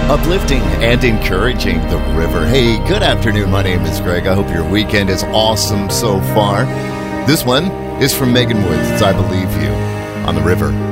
uplifting and encouraging the river. Hey, good afternoon. My name is Greg. I hope your weekend is awesome so far. This one is from Megan Woods. It's I Believe You on the river.